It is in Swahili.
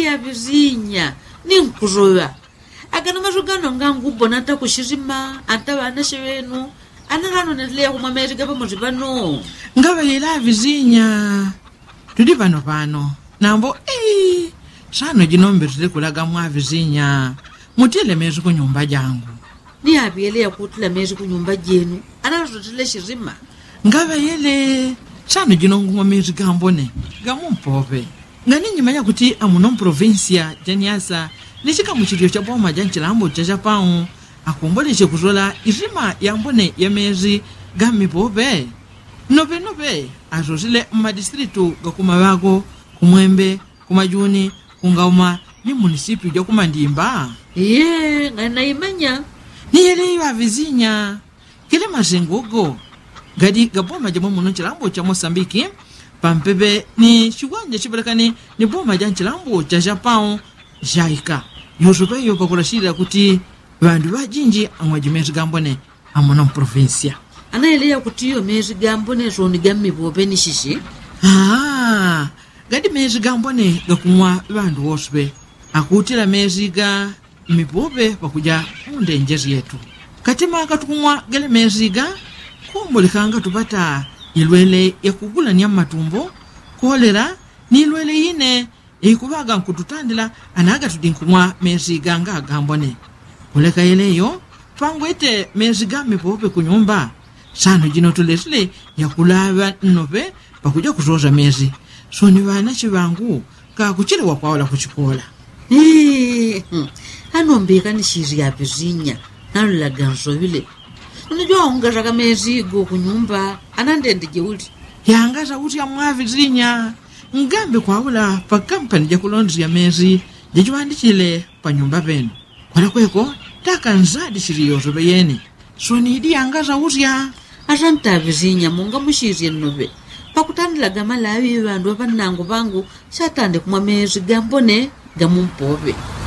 ya vizinya ni nkuroya agana mazugano ngangu bonata kushirima anta bana shewenu anarano netlea kumwa mezi gaba muzibano ngaba yela vizinya tudi pano nambo shano jinombe tule kulaga mwa vizinya mutile mezi ku nyumba jangu ni abiele ya kutila mezi ku nyumba jenu anarano tule shirima ngaba yele shano jinongu mezi gambone gamumpope ngani nyimanya kuti amuno provincia janiasa nishika muchirio cha boma janchilambo cha pao akumboleshe kuzola izima yambone ya mezi gamipope nope azozile madistritu gakumawago kumwembe kumajuni kungauma ni munisipio ja kumandimba ngana imanya ni yele ya vizinya kile mazengogo gadi gaboma jamo muno chilambo cha Mosambiki pampebe ni shugwanje chibalakani ni boma ja chilambo cha Japão jaika yozobe yo pakulashira kuti bandu bajinji amwajimezi gambone amuno provincia anaeleya kuti yo mezi gambone zoni gamipope ni shishi gadi mezi gambone gakumwa bandu wosbe akutira mezi ga mipope pakuja munde njezi yetu katima katukumwa gele mezi ga kumbulikanga tupata ilwele ya kugula ni matumbo kolera ni ilwele ine ikubaga nkututandila anaga tudinkumwa mezi ganga gambone kuleka yeleyo pangwete mezi gamipope kunyumba sano jino tulesile ya kulava nope pakuja kuzoza mezi soni bana chibangu ka kuchile wakwawala kuchikola anombeka ni shiri ya vizinya nalula ganzo vile unajua ungaza mezi go kunyumba anandende jeuli yangaza uti ya mwa vizinya ngambe kwawula pa kampani ja kulondri ya mezi jejuandichile pa nyumba penu kwala kweko taka nzadi shiri yozobe yene soni idi yangaza utia asanta vizinya munga mushiri nobe pakutandila gama lawi bandu abanango bangu satande kumwa mezi gambone gamumpobe